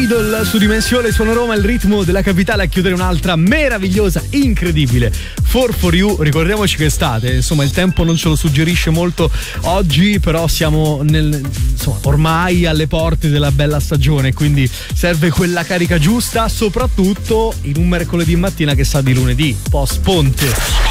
Idol su Dimensione Suono Roma, il ritmo della capitale a chiudere un'altra meravigliosa, incredibile 4For You. Ricordiamoci che è estate, insomma il tempo non ce lo suggerisce molto oggi, però siamo ormai alle porte della bella stagione, quindi serve quella carica giusta, soprattutto in un mercoledì mattina che sa di lunedì, post ponte.